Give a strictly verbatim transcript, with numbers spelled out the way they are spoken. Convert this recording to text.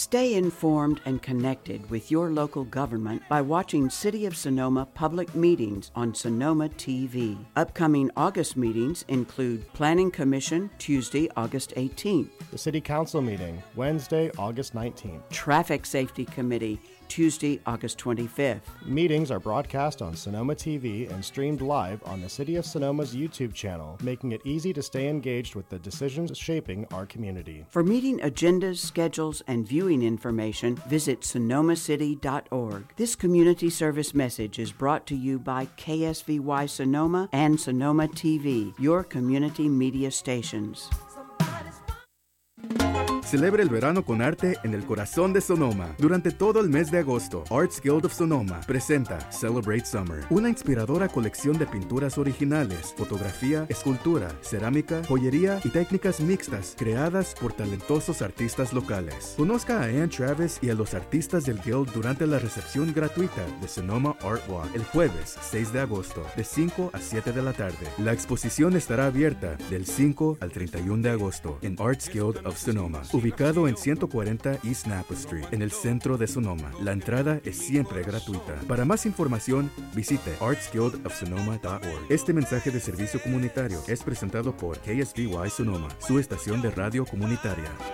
Stay informed and connected with your local government by watching City of Sonoma public meetings on Sonoma T V. Upcoming August meetings include Planning Commission, Tuesday, August eighteenth. The City Council meeting, Wednesday, August nineteenth. Traffic Safety Committee, Tuesday, August twenty-fifth. Meetings are broadcast on Sonoma T V and streamed live on the City of Sonoma's YouTube channel, making it easy to stay engaged with the decisions shaping our community. For meeting agendas, schedules, and viewing information, visit sonoma city dot org. This community service message is brought to you by K S V Y Sonoma and Sonoma T V, your community media stations. Celebra el verano con arte en el corazón de Sonoma. Durante todo el mes de agosto, Arts Guild of Sonoma presenta Celebrate Summer, una inspiradora colección de pinturas originales, fotografía, escultura, cerámica, joyería y técnicas mixtas creadas por talentosos artistas locales. Conozca a Ann Travis y a los artistas del Guild durante la recepción gratuita de Sonoma Art Walk el jueves seis de agosto, de cinco a siete de la tarde. La exposición estará abierta del cinco al treinta y uno de agosto en Arts Guild of Sonoma, ubicado en ciento cuarenta East Napa Street, en el centro de Sonoma. La entrada es siempre gratuita. Para más información, visite arts guild of sonoma dot org. Este mensaje de servicio comunitario es presentado por K S V Y Sonoma, su estación de radio comunitaria.